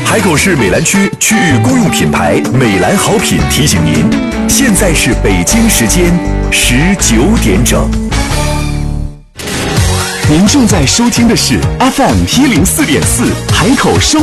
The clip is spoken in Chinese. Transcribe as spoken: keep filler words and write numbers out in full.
海口市美兰区区域公用品牌美兰好品提醒您，现在是北京时间十九点整。您正在收听的是 F M 一零四点四海口生